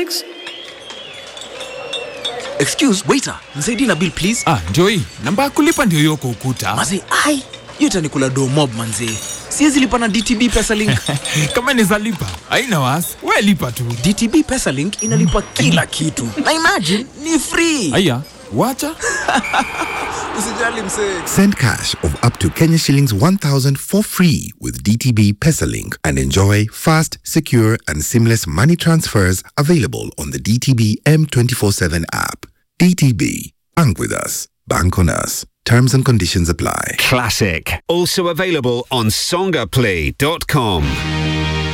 Excuse, waiter. Nisaidie na bill please. Joy, namba kulipa ndio yoko ukuta. Manze, yote nikula do mob manze. Siwezi lipa na DTB PesaLink. Kama nizalipa, haina wasi. Wewe lipa tu. DTB PesaLink inalipa kila kitu. Na imagine ni free. Aya, wacha. Usijali mse. Send cash of up to Kenya shillings 1,000 for free with DTB PesaLink and enjoy fast, secure and seamless money transfers available on the DTB M24/7 app. DTB, bank with us, bank on us. Terms and conditions apply. Classic. Also available on songaplay.com.